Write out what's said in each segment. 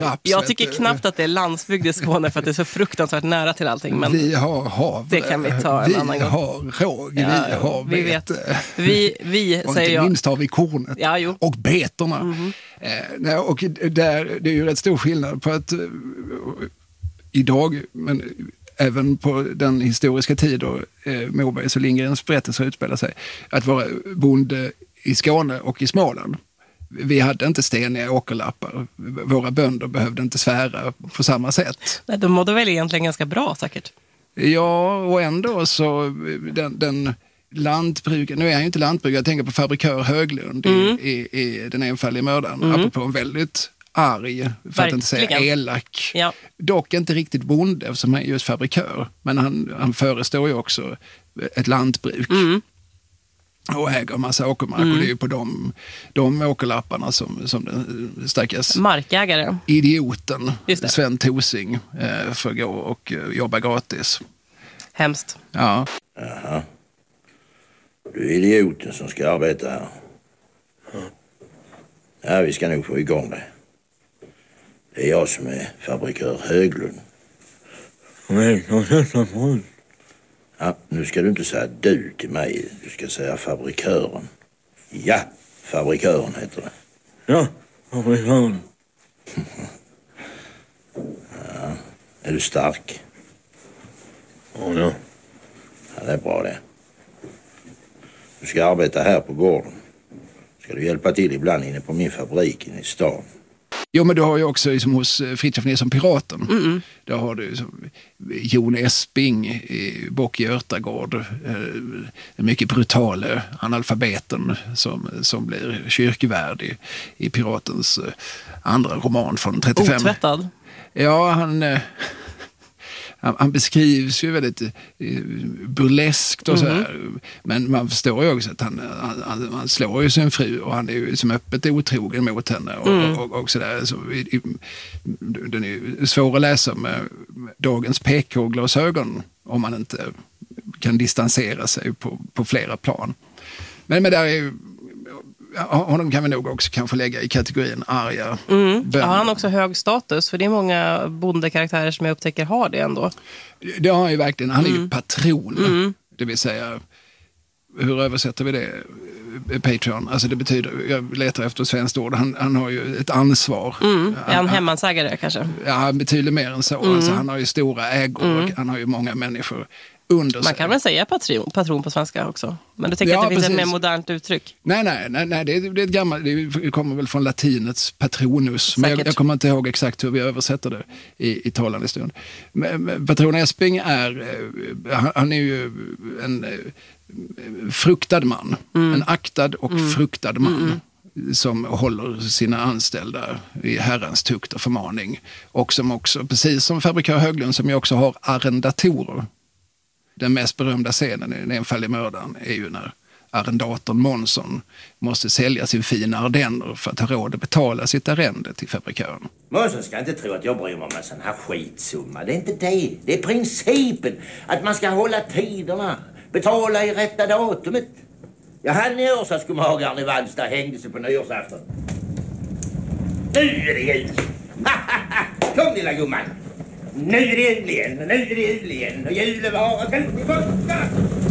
Jag tycker knappt att det är landsbygd i Skåne för att det är så fruktansvärt nära till allting. Men vi har hav. Det kan vi ta en annan gång. Vi har råg, vi har vi vet. Vi och säger inte jag. minst har vi kornet och betorna. Och det är ju rätt stor skillnad på att idag, men även på den historiska tid då Mobergs och Lindgrens berättelser utspelar sig, att vara bonde i Skåne och i Småland. Vi hade inte steniga åkerlappar. Våra bönder behövde inte svära på samma sätt. Nej, de mådde väl egentligen ganska bra säkert. Ja, och ändå så den lantbrukaren, nu är han ju inte lantbrukare, jag tänker på fabrikör Höglund i Den enfaldige mördaren, apropå en väldigt arg, för att inte säga elak. Ja. Dock inte riktigt bonde eftersom han är just fabrikör, men han förestår ju också ett lantbruk. Och äger en massa åkermark och det är ju på de åkerlapparna som den stackars markägare, idioten Sven Tosing får gå och jobba gratis. Hemskt. Ja. Jaha. Du är idioten som ska arbeta här. Ja, vi ska nog få igång det. Det är jag som är fabrikör Höglund. Ja, nu ska du inte säga du till mig. Du ska säga fabrikören. Ja, fabrikören heter det. Ja, fabrikören. Ja, är du stark? Ja. Ja, det är bra det. Du ska arbeta här på gården. Ska du hjälpa till ibland inne på min fabrik inne i stan. Jo, men du har ju också liksom, hos Fritiof Nilsson Piraten. Där har du Jon Esping i Bock i Örtagård. Den mycket brutale analfabeten som blir kyrkvärd i Piratens andra roman från 35. Otvättad. Ja, han beskrivs ju väldigt burleskt och så här. Men man förstår ju också att han slår ju sin fru och han är ju som öppet otrogen mot henne och så där. Så den är ju svår att läsa med dagens PK-glasögon om man inte kan distansera sig på flera plan. Men där är ju honom kan vi nog också kanske lägga i kategorin arga bönder. Har han också hög status? För det är många bondekaraktärer som jag upptäcker har det ändå. Det har han ju verkligen. Han är ju patron. Det vill säga, hur översätter vi det? Patreon. Alltså det betyder, jag letar efter svenskt ord. Han har ju ett ansvar. Är han hemmansägare kanske? Ja, betydligt mer än så. Alltså, han har ju stora ägor och han har ju många människor under sig. Man kan väl säga patron på svenska också. Men du tänker att det finns ett mer modernt uttryck? Nej, det är ett gammalt, det kommer väl från latinets patronus. Men jag kommer inte ihåg exakt hur vi översätter det i talande stund. Men patron Esping han är ju en fruktad man. En aktad och fruktad man. Som håller sina anställda i herrans tukt och förmaning. Och som också, precis som fabrikör Höglund, som ju också har arrendatorer. Den mest berömda scenen i Den enfaldige mördaren är ju när arrendatorn Månsson måste sälja sin fina ardenner för att ha råd att betala sitt arrende till fabrikören. Månsson ska inte tro att jag bryr mig om en sån här skitsumma. Det är inte det. Det är principen. Att man ska hålla tiderna. Betala i rätta datumet. Jag hann i år så att skomagaren i Vallsta hängde sig på nyårsafton. Nu är det jul. Kom lilla gumman. Nu är det jul igen. Och julevara kan vi funka.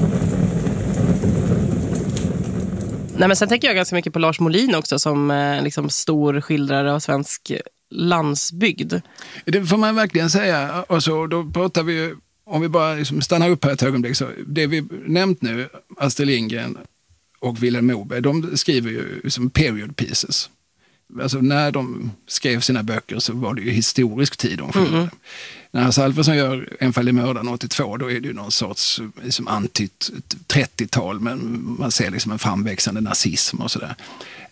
Nej, men sen tänker jag ganska mycket på Lars Molin också som liksom stor skildrare av svensk landsbygd. Det får man verkligen säga. Och så då pratar vi ju, om vi bara liksom stannar upp här ett ögonblick, så det vi nämnt nu, Astrid Lindgren och Vilhelm Moberg, de skriver ju som period pieces. Alltså när de skrev sina böcker så var det ju historisk tid de skildrade. När Hasse Alfredson gör Enfaldige mördaren 82, då är det ju någon sorts liksom antytt 30-tal, men man ser liksom en framväxande nazism och sådär.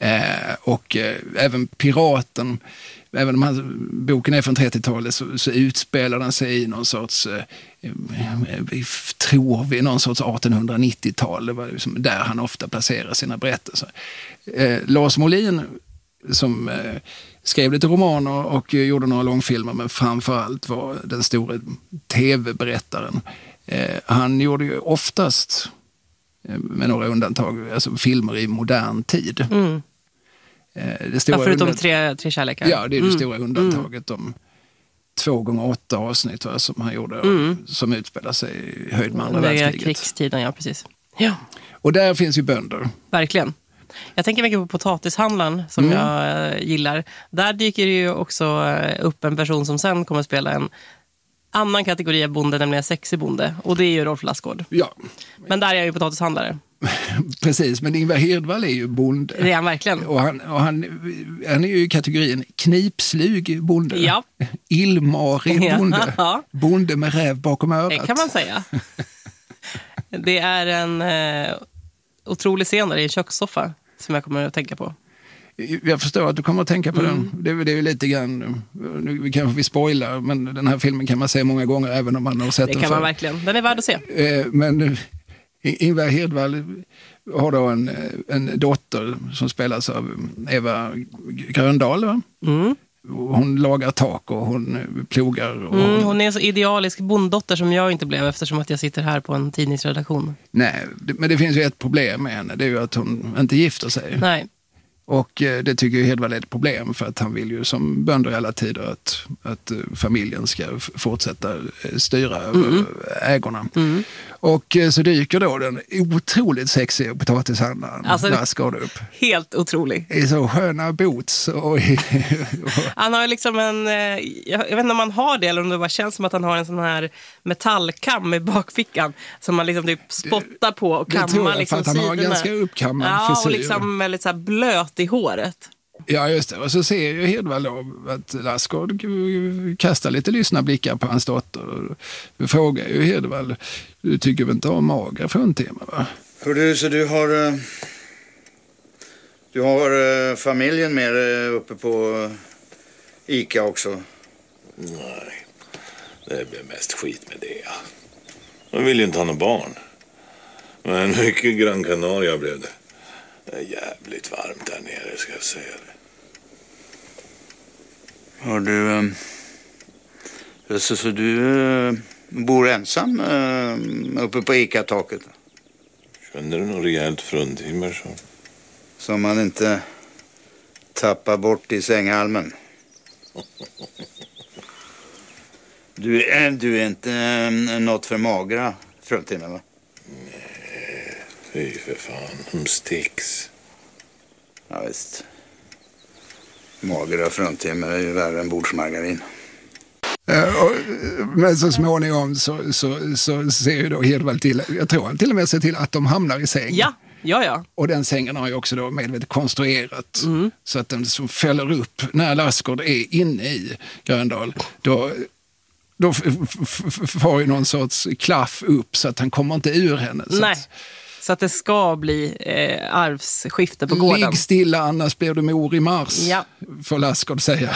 Även Piraten, även om boken är från 30-talet så utspelar den sig i någon sorts tror vi någon sorts 1890-tal. Det var liksom där han ofta placerar sina berättelser. Lars Molin som skrev lite romaner och gjorde några långfilmer, men framförallt var den stora tv-berättaren. Han gjorde ju oftast, med några undantag, alltså filmer i modern tid. Det stora förutom tre kärlekar. Ja, det är det stora undantaget. De 2 gånger 8 avsnitt som han gjorde, som utspelar sig i höjd med andra världskriget. Krigstiden, ja precis. Ja. Och där finns ju bönder. Verkligen. Jag tänker mycket på potatishandlaren som jag gillar. Där dyker det ju också upp en person som sen kommer att spela en annan kategori av bonde, nämligen sexig bonde. Och det är ju Rolf Lassgård. Ja. Men där är jag ju potatishandlare. Precis, men Ingvar Hirdwall är ju bonde. Det är han verkligen. Och han är ju i kategorin knipslug bonde. Ja. Illmarig bonde. Ja. Bonde med räv bakom örat. Det kan man säga. Det är en otrolig scen i en kökssoffa som jag kommer att tänka på. Jag förstår att du kommer att tänka på den. Det är ju lite grann, nu kanske vi spoilar, men den här filmen kan man se många gånger även om man har sett den. Det kan man verkligen. Den är värd att se. Men Ingvar Hirdwall har då en dotter som spelas av Eva Gröndahl, va? Hon lagar tak och hon plogar. Och hon är en så idealisk bonddotter som jag inte blev, eftersom att jag sitter här på en tidningsredaktion. Nej, men det finns ju ett problem med henne. Det är ju att hon inte gifter sig. Nej. Och det tycker ju Hirdwall är ett problem, för att han vill ju som bönder i alla tider att familjen ska fortsätta styra ägorna. Och så dyker då den otroligt sexiga potatishandlaren Lassgård upp. Helt otrolig. I så sköna boots. Han har liksom jag vet inte om han har det eller om det bara känns som att han har en sån här metallkam i bakfickan som man liksom typ spottar på och kammar liksom sidorna. Det tror jag, för att han har ganska uppkammad frisyr. Och liksom väldigt så här blöt i håret. Ja, just det. Och så ser ju Hirdwall då att Lassgård kastar lite lyssnarblickar på hans dotter. Och frågar ju Hirdwall, du tycker väl inte om magra fruntimmer, va? Hör du, så du har familjen med uppe på Ica också? Nej, det blir mest skit med det. De vill ju inte ha några barn. Men mycket Gran Canaria blev det. Det är jävligt varmt där nere, ska jag säga det. Har du... Så du bor ensam uppe på Ica-taket? Känner du något rejält fruntimmer så? Som man inte tappar bort i sänghalmen. Du är inte något för magra fruntimmer, va? Nej, fy för fan. De sticks. Ja, visst. Magra fruntimmer är ju värre än bordsmargarin. Men så småningom så ser ju då Hirdwall till, jag tror han till och med ser till att de hamnar i säng. Ja. Och den sängen har ju också då medvetet konstruerat så att den som fäller upp när Lassgård är inne i Gröndal, då får ju någon sorts klaff upp så att han kommer inte ur henne. Så att det ska bli arvsskifte på gården. Ligg stilla, annars blir du mor i mars, får Lassgård säga.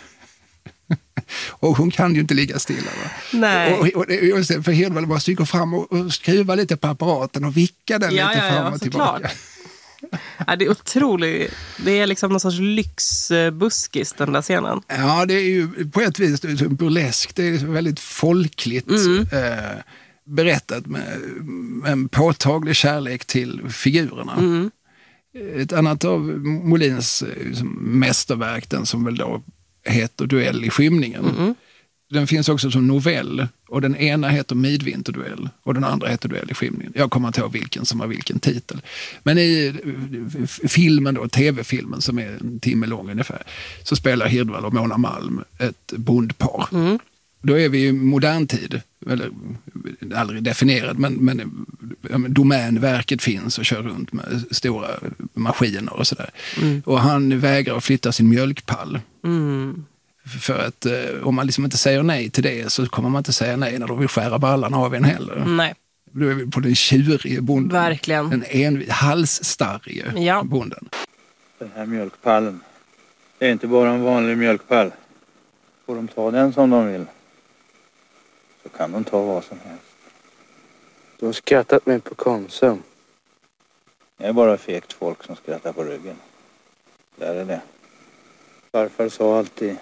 Och hon kan ju inte ligga stilla, va? Nej. Och just det, för Hirdwall bara sticker fram och skruvar lite på apparaten och vickar den lite fram och tillbaka. Ja, det är otroligt. Det är liksom någon sorts lyxbuskis, den där scenen. Ja, det är ju på ett vis burleskt. Det är väldigt folkligt berättat med en påtaglig kärlek till figurerna. Ett annat av Molins mästerverk, den som väl då heter Duell i skymningen. Den finns också som novell, och den ena heter Midvinterduell och den andra heter Duell i skymningen. Jag kommer inte ihåg vilken som har vilken titel. Men i filmen då, tv-filmen som är 1 timme lång ungefär, så spelar Hirdwall och Mona Malm ett bondpar. Då är vi i modern tid, eller aldrig definierad, men Domänverket finns och kör runt med stora maskiner och sådär. Och han vägrar att flytta sin mjölkpall. För att om man liksom inte säger nej till det, så kommer man inte säga nej när de vill skära ballarna av en heller. Nej. Då är vi på den tjurige bonden. Verkligen. Den halsstarrige bonden. Den här mjölkpallen, det är inte bara en vanlig mjölkpall. Får de ta den som de vill, så kan de ta vad som helst. Du har skrattat mig på Konsum. Det är bara fegt folk som skrattar på ryggen. Där är det. Farfar sa alltid: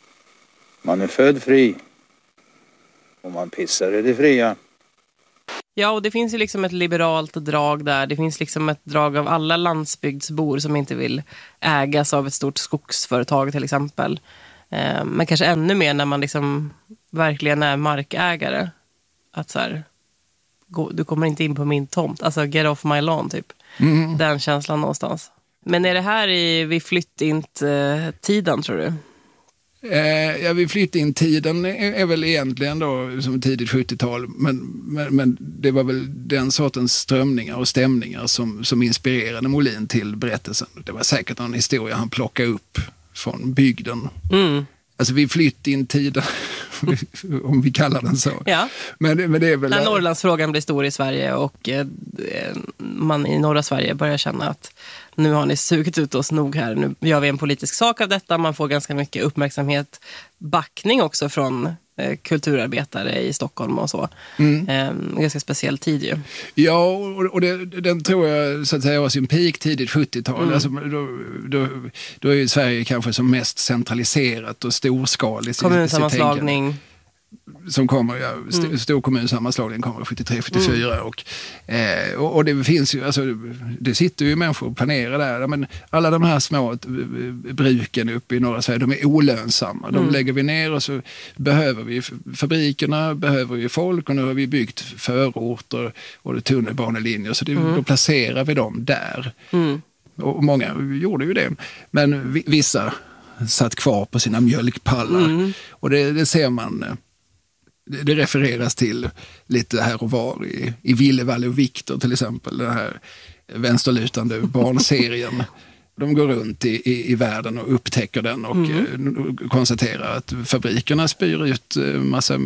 man är född fri, och man pissar i det fria. Ja, och det finns ju liksom ett liberalt drag där. Det finns liksom ett drag av alla landsbygdsbor som inte vill ägas av ett stort skogsföretag till exempel. Men kanske ännu mer när man liksom verkligen är markägare. Att så här, du kommer inte in på min tomt. Alltså get off my lawn typ. Den känslan någonstans. Men är det här vid flytt-in-tiden tror du? Vid flytt-in-tiden är väl egentligen då som tidigt 70-tal. Men det var väl den sortens strömningar och stämningar som inspirerade Molin till berättelsen. Det var säkert en historia han plockade upp från bygden. Alltså vid flytt-in-tiden, om vi kallar den så. Ja. Men det är väl... När Norrlandsfrågan blir stor i Sverige och man i norra Sverige börjar känna att nu har ni sugit ut oss nog här. Nu gör vi en politisk sak av detta. Man får ganska mycket uppmärksamhet. Backning också från kulturarbetare i Stockholm och så. Ganska speciell tid ju. Ja, och den tror jag så att säga var sin peak tidigt 70-tal. Alltså, då är ju Sverige kanske som mest centraliserat och storskaligt. Kommunsammanslagning. Som kommer, storkommunsammanslagningen kommer 73-74 och det finns ju, alltså det sitter ju människor och planerar där, men alla de här små bruken uppe i norra Sverige, de är olönsamma, de lägger vi ner och så behöver vi fabrikerna, behöver vi folk och nu har vi byggt förorter och tunnelbanelinjer så då placerar vi dem där och många gjorde ju det, men vissa satt kvar på sina mjölkpallar och det ser man. Det refereras till lite här och var i Villevalle och Viktor till exempel, den här vänsterlutande barnserien. De går runt i världen och upptäcker den och konstaterar att fabrikerna spyr ut massa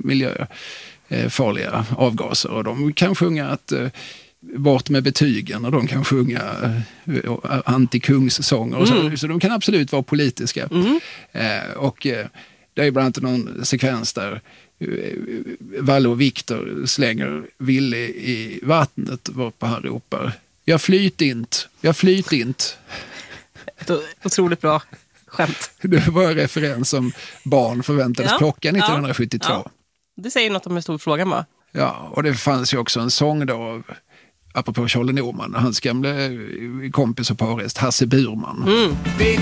miljöfarliga avgaser och de kan sjunga att bort med betygen och de kan sjunga antikungssånger och så de kan absolut vara politiska. Och det är bland annat någon sekvens där Valle och Viktor slänger Ville i vattnet varpå han ropar jag flyt inte. Otroligt bra skämt. Det var en referens som barn förväntades plocka 1972. Ja. Det säger något om hur stor frågan var. Ja, och det fanns ju också en sång då apropå Charlie Norman, hans gamla kompis och parhäst Hasse Burman.